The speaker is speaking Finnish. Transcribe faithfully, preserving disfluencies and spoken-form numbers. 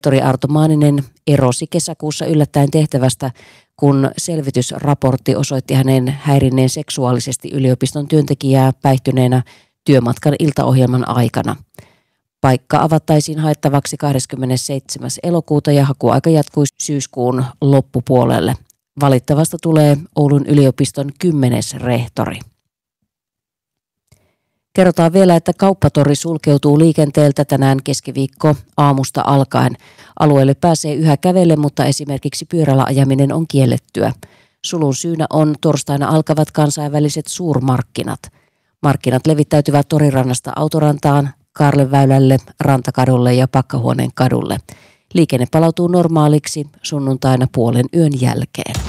Rehtori Arto Maaninen erosi kesäkuussa yllättäen tehtävästä, kun selvitysraportti osoitti hänen häirinneen seksuaalisesti yliopiston työntekijää päihtyneenä työmatkan iltaohjelman aikana. Paikka avattaisiin haettavaksi kahdeskymmenesseitsemäs elokuuta ja hakuaika jatkuisi syyskuun loppupuolelle. Valittavasta tulee Oulun yliopiston kymmenes rehtori. Kerrotaan vielä, että Kauppatori sulkeutuu liikenteeltä tänään keskiviikko aamusta alkaen. Alueelle pääsee yhä kävelle, mutta esimerkiksi pyörällä ajaminen on kiellettyä. Sulun syynä on torstaina alkavat kansainväliset suurmarkkinat. Markkinat levittäytyvät Torirannasta Autorantaan, Kaarleväylälle, Rantakadulle ja Pakkahuoneen kadulle. Liikenne palautuu normaaliksi sunnuntaina puolen yön jälkeen.